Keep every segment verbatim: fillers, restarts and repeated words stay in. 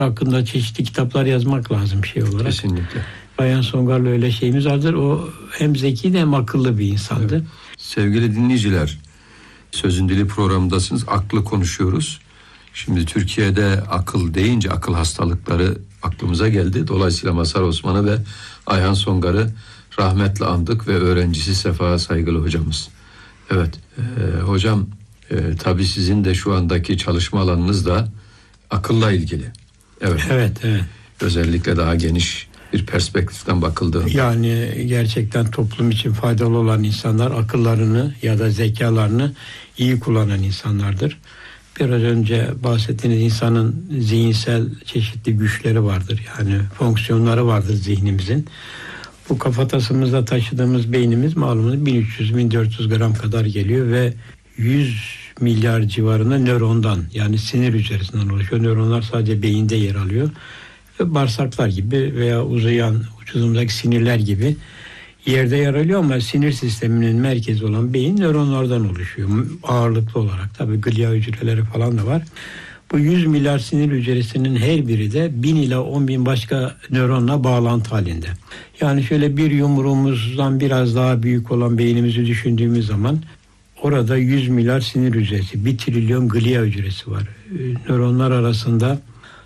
hakkında çeşitli kitaplar yazmak lazım şey olarak. Kesinlikle. Ayhan Songar'la öyle şeyimiz vardır. O hem zeki de hem akıllı bir insandı. Evet. Sevgili dinleyiciler, Sözün Dili programındasınız. Aklı konuşuyoruz. Şimdi Türkiye'de akıl deyince akıl hastalıkları aklımıza geldi. Dolayısıyla Mazhar Osman'ı ve Ayhan Songar'ı rahmetle andık ve öğrencisi Sefa Saygılı hocamız. Evet, e, hocam e, tabii sizin de şu andaki çalışma alanınız da akılla ilgili. Evet. Evet, evet. Özellikle daha geniş bir perspektiften bakıldığında. Yani gerçekten toplum için faydalı olan insanlar akıllarını ya da zekalarını iyi kullanan insanlardır. Biraz önce bahsettiğiniz insanın zihinsel çeşitli güçleri vardır. Yani fonksiyonları vardır zihnimizin. Bu kafatasımızda taşıdığımız beynimiz malumunuz bin üç yüz bin dört yüz gram kadar geliyor ve yüz milyar civarında nörondan yani sinir hücresinden oluşuyor. Nöronlar sadece beyinde yer alıyor. Ve bağırsaklar gibi veya uzayan vücudumuzdaki sinirler gibi yerde yer alıyor ama sinir sisteminin merkezi olan beyin nöronlardan oluşuyor ağırlıklı olarak. Tabii glia hücreleri falan da var. Bu yüz milyar sinir hücresinin her biri de bin ila on bin başka nöronla bağlantı halinde. Yani şöyle bir yumruğumuzdan biraz daha büyük olan beynimizi düşündüğümüz zaman orada yüz milyar sinir hücresi, bir trilyon glia hücresi var. Nöronlar arasında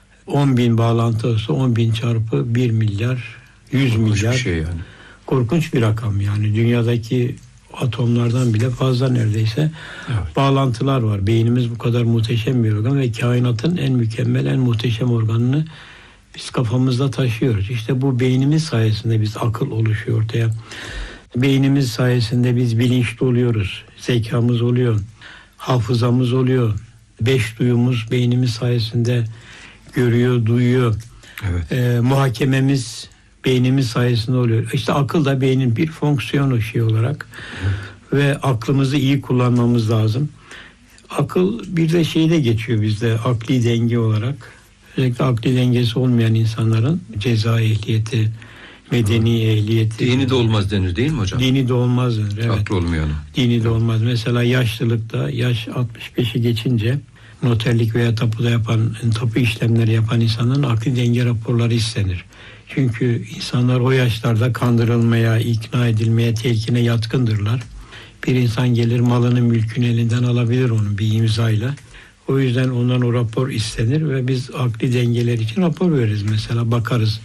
on bin bağlantı olsa on bin çarpı bir milyar, yüz Korkunç milyar. Bir şey yani. Korkunç bir rakam yani. Dünyadaki atomlardan bile fazla neredeyse evet. Bağlantılar var. Beynimiz bu kadar muhteşem bir organ ve kainatın en mükemmel, en muhteşem organını biz kafamızda taşıyoruz. İşte bu beynimiz sayesinde biz akıl oluşuyor ortaya. Beynimiz sayesinde biz bilinçli oluyoruz. Zekamız oluyor. Hafızamız oluyor. Beş duyumuz beynimiz sayesinde görüyor, duyuyor. Evet. Ee, muhakememiz beynimiz sayesinde oluyor. İşte akıl da beynin bir fonksiyonu şey olarak evet. Ve aklımızı iyi kullanmamız lazım. Akıl bir de şeyde geçiyor bizde akli denge olarak. Özellikle akli dengesi olmayan insanların ceza ehliyeti, medeni evet. Ehliyeti. Dini de olmaz denir değil mi hocam? Dini de olmaz denir. Evet. Aklı olmayan. Dini evet. de olmaz. Mesela yaşlılıkta yaş altmış beşi geçince noterlik veya tapuda yapan, tapu işlemleri yapan insanların akli denge raporları istenir. Çünkü insanlar o yaşlarda kandırılmaya, ikna edilmeye, telkine yatkındırlar. Bir insan gelir malını, mülkünü elinden alabilir onun bir imzayla. O yüzden ondan o rapor istenir ve biz akli dengeler için rapor veririz. Mesela bakarız.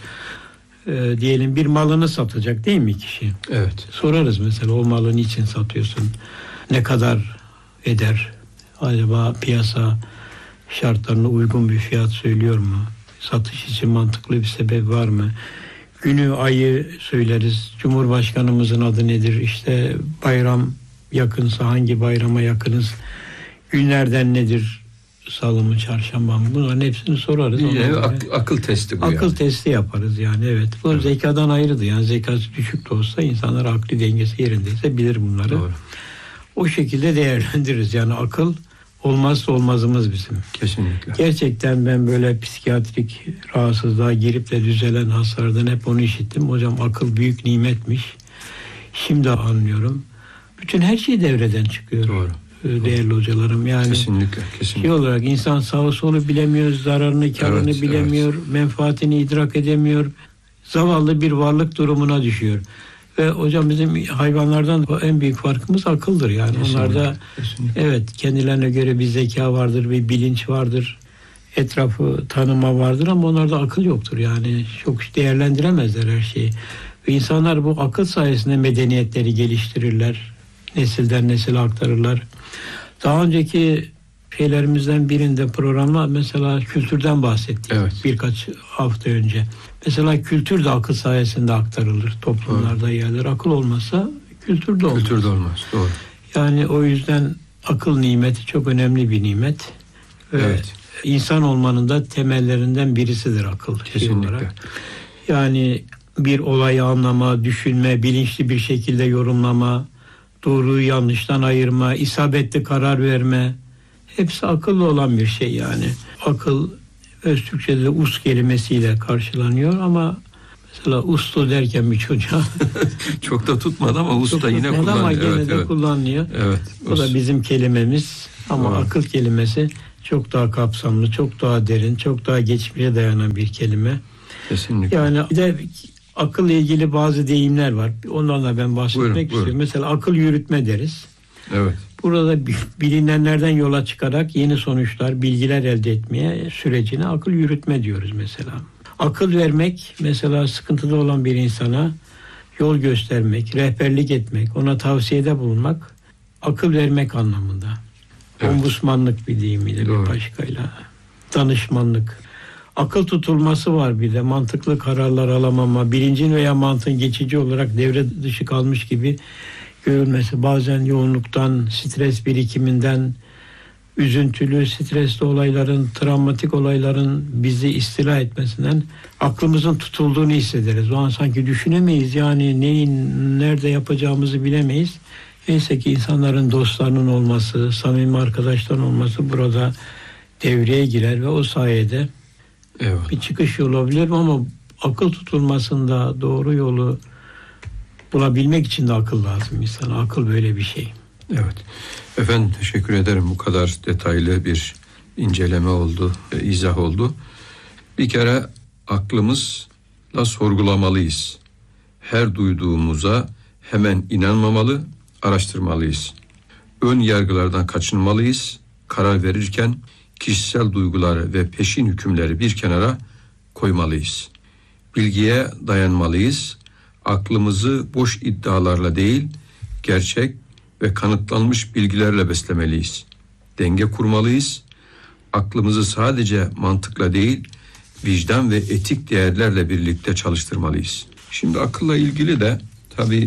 Ee, diyelim bir malını satacak değil mi kişi? Evet. Sorarız mesela o malı niçin satıyorsun? Ne kadar eder? Acaba piyasa şartlarına uygun bir fiyat söylüyor mu? Satış için mantıklı bir sebep var mı? Günü, ayı söyleriz. Cumhurbaşkanımızın adı nedir? İşte bayram yakınsa hangi bayrama yakınız? Günlerden nedir? Salı mı, çarşamba mı? Bunların hepsini sorarız. Yani ak- akıl testi bu Akıl yani. testi yaparız yani evet. Bu evet. Zekadan ayrıdır. Yani zekası düşük de olsa insanlar akli dengesi yerindeyse bilir bunları. Doğru. O şekilde değerlendiririz. Yani akıl olmazsa olmazımız bizim. Kesinlikle. Gerçekten ben böyle psikiyatrik rahatsızlığa girip de düzelen hastalardan hep onu işittim. Hocam akıl büyük nimetmiş. Şimdi anlıyorum. Bütün her şey devreden çıkıyor. Doğru. Değerli Doğru. hocalarım. Yani kesinlikle, kesinlikle. Şey olarak insan sağı solu bilemiyor, zararını, karını evet, bilemiyor, evet. menfaatini idrak edemiyor. Zavallı bir varlık durumuna düşüyor. Ve hocam bizim hayvanlardan en büyük farkımız akıldır yani. Kesinlikle, onlarda kesinlikle. Evet kendilerine göre bir zeka vardır, bir bilinç vardır. Etrafı tanıma vardır ama onlarda akıl yoktur yani. Çok değerlendiremezler her şeyi. Ve insanlar bu akıl sayesinde medeniyetleri geliştirirler. Nesilden nesile aktarırlar. Daha önceki şeylerimizden birinde programda mesela kültürden bahsettik evet. birkaç hafta önce. Mesela kültür de akıl sayesinde aktarılır toplumlarda evet. yerler. Akıl olmasa kültür de olmaz. Kültür de olmaz. Doğru. Yani o yüzden akıl nimeti çok önemli bir nimet. Ve evet. insan olmanın da temellerinden birisidir akıl. Kesinlikle. Şey olarak. Yani bir olayı anlama, düşünme, bilinçli bir şekilde yorumlama, doğruyu yanlıştan ayırma, isabetli karar verme. Hepsi akıllı olan bir şey yani. Akıl öz Türkçe'de us kelimesiyle karşılanıyor ama mesela ustu derken bir çocuğa çok da tutmadı ama usta yine kullanılıyor. Ama gene evet, de evet. kullanılıyor. Evet. Bu da bizim kelimemiz ama Doğru. akıl kelimesi çok daha kapsamlı, çok daha derin, çok daha geçmişe dayanan bir kelime. Kesinlikle. Yani bir de akılla ilgili bazı deyimler var. Onlarla ben bahsetmek Buyurun, istiyorum. buyurun. Mesela akıl yürütme deriz. Evet. Burada bilinenlerden yola çıkarak yeni sonuçlar, bilgiler elde etmeye sürecine akıl yürütme diyoruz mesela. Akıl vermek mesela sıkıntıda olan bir insana yol göstermek, rehberlik etmek, ona tavsiyede bulunmak akıl vermek anlamında. Evet. Ombudsmanlık bir deyimiyle Doğru. bir başkayla. Danışmanlık. Akıl tutulması var bir de, mantıklı kararlar alamama, bilincin veya mantığın geçici olarak devre dışı kalmış gibi görülmesi. Bazen yoğunluktan, stres birikiminden, üzüntülü, stresli olayların, travmatik olayların bizi istila etmesinden aklımızın tutulduğunu hissederiz. O an sanki düşünemeyiz, yani neyin, nerede yapacağımızı bilemeyiz. Neyse ki insanların, dostlarının olması, samimi arkadaşların olması burada devreye girer ve o sayede Evet. bir çıkış yolu olabilir ama akıl tutulmasında doğru yolu bulabilmek için de akıl lazım insana. Akıl böyle bir şey. Evet. Efendim teşekkür ederim. Bu kadar detaylı bir inceleme oldu, e, izah oldu. Bir kere aklımızla sorgulamalıyız. Her duyduğumuza hemen inanmamalı, araştırmalıyız. Ön yargılardan kaçınmalıyız. Karar verirken kişisel duyguları ve peşin hükümleri bir kenara koymalıyız. Bilgiye dayanmalıyız. Aklımızı boş iddialarla değil, gerçek ve kanıtlanmış bilgilerle beslemeliyiz. Denge kurmalıyız. Aklımızı sadece mantıkla değil, vicdan ve etik değerlerle birlikte çalıştırmalıyız. Şimdi akılla ilgili de tabii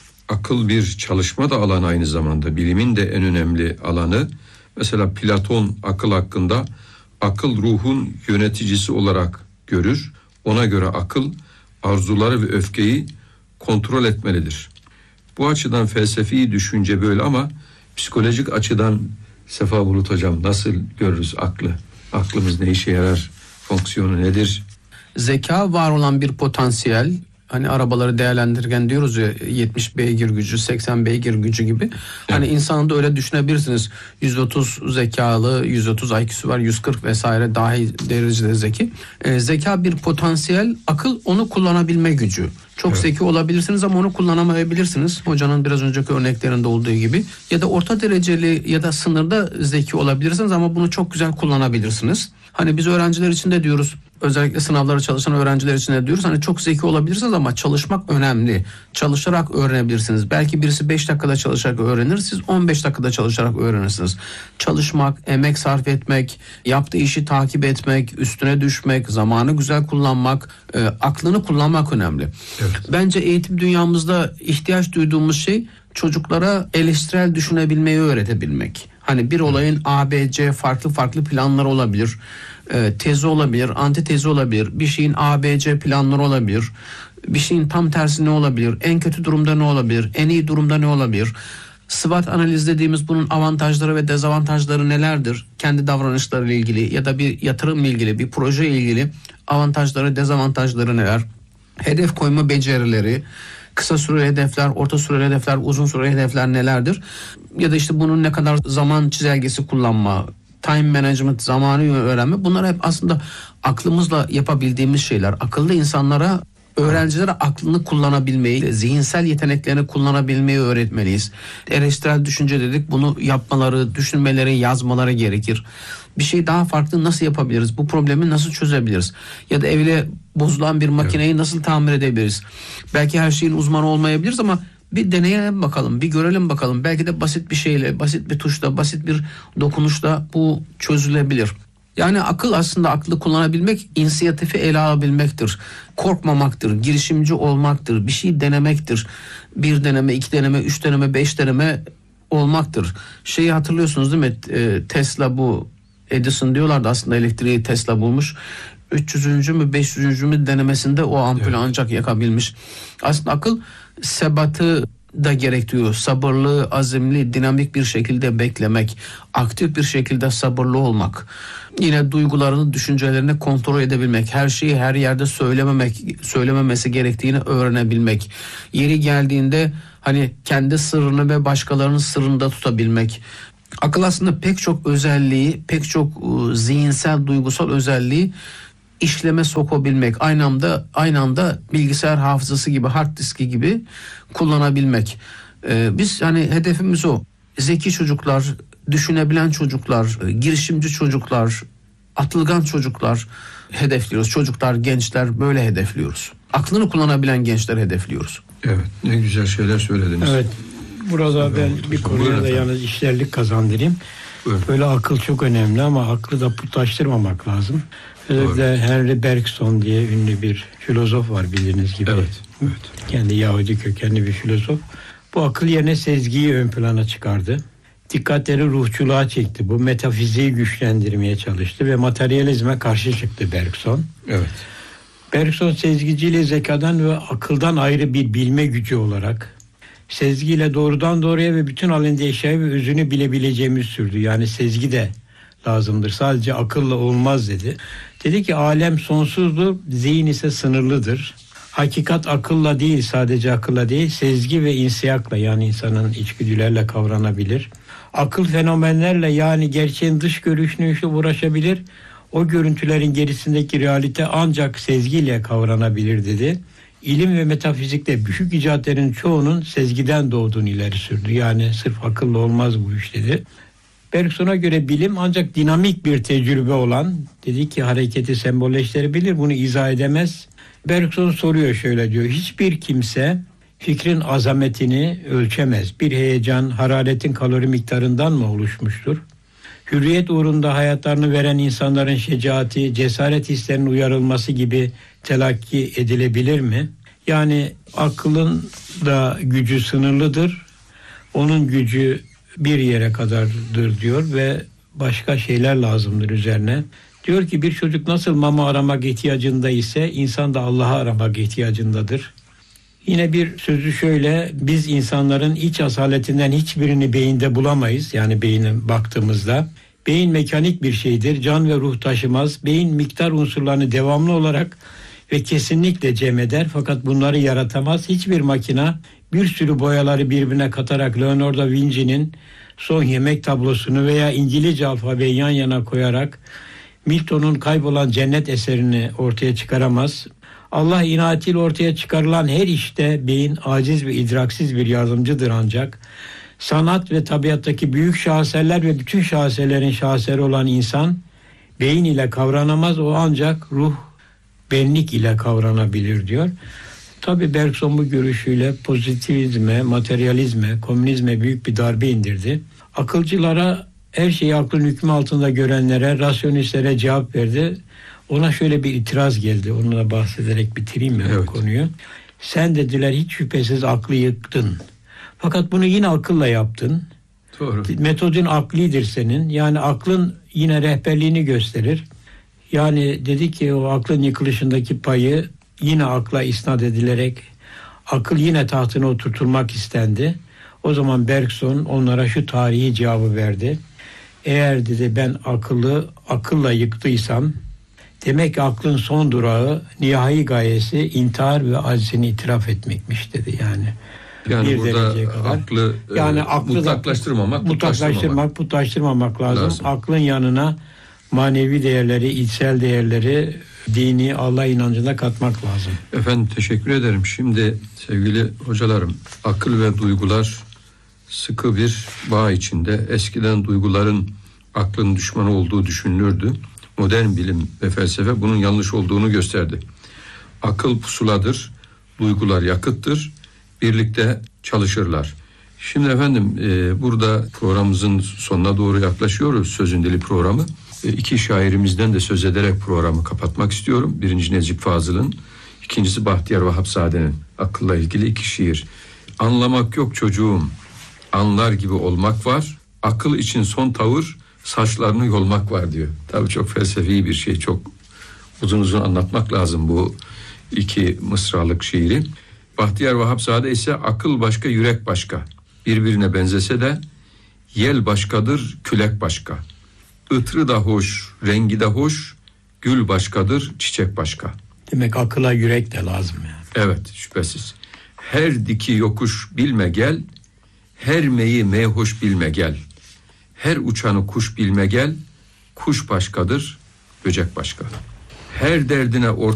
akıl bir çalışma da alanı, aynı zamanda bilimin de en önemli alanı. Mesela Platon akıl hakkında akıl ruhun yöneticisi olarak görür. Ona göre akıl arzuları ve öfkeyi kontrol etmelidir. Bu açıdan felsefi düşünce böyle ama psikolojik açıdan Sefa Bulut Hocam nasıl görürüz aklı? Aklımız ne işe yarar? Fonksiyonu nedir? Zeka var olan bir potansiyel. Hani arabaları değerlendirirken diyoruz ya yetmiş beygir gücü, seksen beygir gücü gibi. Evet. Hani insanı da öyle düşünebilirsiniz. yüz otuz zekalı, yüz otuz I Q'su var, yüz kırk vesaire dahi derecede zeki. Ee, zeka bir potansiyel, akıl onu kullanabilme gücü. Çok evet. Zeki olabilirsiniz ama onu kullanamayabilirsiniz. Hocanın biraz önceki örneklerinde olduğu gibi. Ya da orta dereceli ya da sınırda zeki olabilirsiniz ama bunu çok güzel kullanabilirsiniz. Hani biz öğrenciler için de diyoruz, özellikle sınavlara çalışan öğrenciler için de diyoruz, hani çok zeki olabilirsiniz ama çalışmak önemli. Çalışarak öğrenebilirsiniz. Belki birisi beş dakikada çalışarak öğrenir, siz on beş dakikada çalışarak öğrenirsiniz. Çalışmak, emek sarf etmek, yaptığı işi takip etmek, üstüne düşmek, zamanı güzel kullanmak, e, aklını kullanmak önemli. Evet. Bence eğitim dünyamızda ihtiyaç duyduğumuz şey çocuklara eleştirel düşünebilmeyi öğretebilmek. Hani bir olayın A, B, C farklı farklı planları olabilir. E, tezi olabilir, antitezi olabilir. Bir şeyin A, B, C planları olabilir. Bir şeyin tam tersi ne olabilir? En kötü durumda ne olabilir? En iyi durumda ne olabilir? SWOT analiz dediğimiz bunun avantajları ve dezavantajları nelerdir? Kendi davranışlarıyla ilgili ya da bir yatırımla ilgili, bir proje ile ilgili avantajları, dezavantajları neler? Hedef koyma becerileri, kısa süreli hedefler, orta süreli hedefler, uzun süreli hedefler nelerdir? Ya da işte bunun ne kadar zaman çizelgesi kullanma, time management, zamanı öğrenme, bunlar hep aslında aklımızla yapabildiğimiz şeyler. Akıllı insanlara, öğrencilere aklını kullanabilmeyi, zihinsel yeteneklerini kullanabilmeyi öğretmeliyiz. Eleştirel düşünce dedik, bunu yapmaları, düşünmeleri, yazmaları gerekir. Bir şey daha farklı nasıl yapabiliriz? Bu problemi nasıl çözebiliriz? Ya da evle bozulan bir makineyi evet. nasıl tamir edebiliriz? Belki her şeyin uzmanı olmayabiliriz ama bir deneyelim bakalım, bir görelim bakalım. Belki de basit bir şeyle, basit bir tuşla, basit bir dokunuşla bu çözülebilir. Yani akıl aslında aklı kullanabilmek, inisiyatifi ele alabilmektir. Korkmamaktır, girişimci olmaktır, bir şey denemektir. Bir deneme, iki deneme, üç deneme, beş deneme olmaktır. Şeyi hatırlıyorsunuz değil mi? Tesla, bu Edison diyorlardı, aslında elektriği Tesla bulmuş. üç yüzüncü mü beş yüzüncü mü denemesinde o ampulü evet. ancak yakabilmiş. Aslında akıl sebatı da gerektiriyor. Sabırlı, azimli, dinamik bir şekilde beklemek, aktif bir şekilde sabırlı olmak. Yine duygularını, düşüncelerini kontrol edebilmek, her şeyi her yerde söylememek, söylememesi gerektiğini öğrenebilmek. Yeri geldiğinde hani kendi sırrını ve başkalarının sırrını da tutabilmek. Akıl aslında pek çok özelliği, pek çok e, zihinsel, duygusal özelliği işleme sokabilmek, aynı anda aynı anda bilgisayar hafızası gibi, hard diski gibi kullanabilmek. Ee, biz hani hedefimiz o. Zeki çocuklar, düşünebilen çocuklar, girişimci çocuklar, atılgan çocuklar hedefliyoruz. Çocuklar, gençler böyle hedefliyoruz. Aklını kullanabilen gençler hedefliyoruz. Evet, ne güzel şeyler söylediniz. Evet. Burada ben bir konuya da yalnız işlerlik kazandırayım. Buyurun. Böyle akıl çok önemli ama aklı da putlaştırmamak lazım. Özellikle Henry Bergson diye ünlü bir filozof var bildiğiniz gibi. Evet, evet. Kendi Yahudi kökenli bir filozof. Bu akıl yerine sezgiyi ön plana çıkardı. Dikkatleri ruhçuluğa çekti. Bu metafiziği güçlendirmeye çalıştı ve materyalizme karşı çıktı Bergson. Evet. Bergson sezgiciyle zekadan ve akıldan ayrı bir bilme gücü olarak sezgiyle doğrudan doğruya ve bütün halinde eşyayı ve özünü bilebileceğimiz sürdü. Yani sezgi de lazımdır. Sadece akılla olmaz dedi. Dedi ki alem sonsuzdur, zihin ise sınırlıdır. Hakikat akılla değil, sadece akılla değil, sezgi ve insiyakla, yani insanın içgüdülerle kavranabilir. Akıl fenomenlerle, yani gerçeğin dış görünüşüyle uğraşabilir. O görüntülerin gerisindeki realite ancak sezgiyle kavranabilir dedi. İlim ve metafizikte büyük icatların çoğunun sezgiden doğduğunu ileri sürdü. Yani sırf akılla olmaz bu iş dedi. Bergson'a göre bilim ancak dinamik bir tecrübe olan, dedi ki hareketi sembolleştirebilir, bunu izah edemez. Bergson soruyor, şöyle diyor: hiçbir kimse fikrin azametini ölçemez. Bir heyecan hararetin kalori miktarından mı oluşmuştur? Hürriyet uğrunda hayatlarını veren insanların şecaati, cesaret hislerinin uyarılması gibi telakki edilebilir mi? Yani aklın da gücü sınırlıdır. Onun gücü bir yere kadardır diyor ve başka şeyler lazımdır üzerine. Diyor ki bir çocuk nasıl mama aramak ihtiyacında ise insan da Allah'ı aramak ihtiyacındadır. Yine bir sözü şöyle: biz insanların iç asaletinden hiçbirini beyinde bulamayız. Yani beyine baktığımızda beyin mekanik bir şeydir. Can ve ruh taşımaz. Beyin miktar unsurlarını devamlı olarak ve kesinlikle cem eder. Fakat bunları yaratamaz. Hiçbir makina bir sürü boyaları birbirine katarak Leonardo da Vinci'nin Son Yemek tablosunu veya İngilizce alfabeyi yan yana koyarak Milton'un Kaybolan Cennet eserini ortaya çıkaramaz. Allah inayetiyle ortaya çıkarılan her işte beyin aciz ve idraksiz bir yardımcıdır ancak. Sanat ve tabiattaki büyük şaheserler ve bütün şaheserlerin şaheseri olan insan beyin ile kavranamaz. O ancak ruh, benlik ile kavranabilir diyor. Tabii Bergson bu görüşüyle pozitivizme, materyalizme, komünizme büyük bir darbe indirdi. Akılcılara, her şeyi aklın hükmü altında görenlere, rasyonistlere cevap verdi. Ona şöyle bir itiraz geldi. Onu da bahsederek bitireyim ya, evet, konuyu. Sen dediler hiç şüphesiz aklı yıktın. Fakat bunu yine akılla yaptın. Doğru. Metodun aklidir senin. Yani aklın yine rehberliğini gösterir. Yani dedi ki o aklın yıkılışındaki payı yine akla isnat edilerek akıl yine tahtına oturtulmak istendi. O zaman Bergson onlara şu tarihi cevabı verdi: eğer dedi ben akıllı akılla yıktıysam, demek ki aklın son durağı, nihai gayesi intihar ve aczini itiraf etmekmiş dedi. Yani yani bir burada kadar. aklı yani e, aklı mutlaklaştırmamak, mutlaklaştırmak, putlaştırmamak lazım. lazım. Aklın yanına manevi değerleri, içsel değerleri, dini, Allah inancına katmak lazım. Efendim teşekkür ederim. Şimdi sevgili hocalarım, akıl ve duygular sıkı bir bağ içinde. Eskiden duyguların aklın düşmanı olduğu düşünülürdü. Modern bilim ve felsefe bunun yanlış olduğunu gösterdi. Akıl pusuladır, duygular yakıttır. Birlikte çalışırlar. Şimdi efendim e, burada programımızın sonuna doğru yaklaşıyoruz. Sözün Dili programı. E, iki şairimizden de söz ederek programı kapatmak istiyorum. Birinci Necip Fazıl'ın, ikincisi Bahtiyar Vahapzade'nin akılla ilgili iki şiir. Anlamak yok çocuğum, anlar gibi olmak var. Akıl için son tavır, saçlarını yolmak var diyor. Tabii çok felsefi bir şey. Çok uzun uzun anlatmak lazım bu iki mısralık şiiri. Bahtiyar Vahapzade ise akıl başka, yürek başka. Birbirine benzese de yel başkadır, külek başka. Itrı da hoş, rengi de hoş, gül başkadır, çiçek başka. Demek akıla yürek de lazım yani. Evet, şüphesiz. Her diki yokuş bilme gel, her meyi meyhoş bilme gel. Her uçanı kuş bilme gel, kuş başkadır, böcek başka. Her derdine ortak